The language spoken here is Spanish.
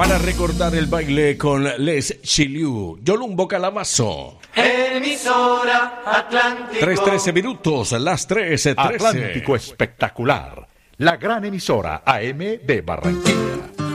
para recordar el baile con Les Chiliú, Yolumbo Calamazo. Emisora Atlántico. 3:13 minutos, las 3:13. Atlántico Espectacular, la gran emisora AM de Barranquilla.